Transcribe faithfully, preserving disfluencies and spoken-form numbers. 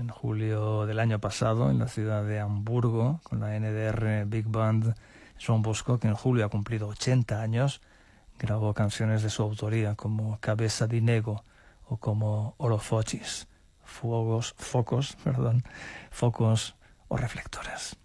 en julio del año pasado en la ciudad de Hamburgo con la N D R Big Band. Joan Bosco, que en julio ha cumplido ochenta años, grabó canciones de su autoría como Cabeza de Nego o como Orofochis, fuegos, focos, perdón, focos o reflectores.